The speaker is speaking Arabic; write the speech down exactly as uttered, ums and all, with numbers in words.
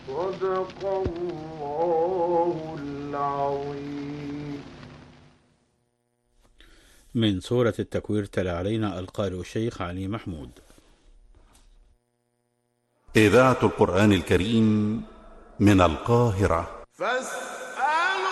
صدق الله العظيم. من سورة التكوير تلا علينا القارئ الشيخ علي محمود. إذاعة القرآن الكريم من القاهرة.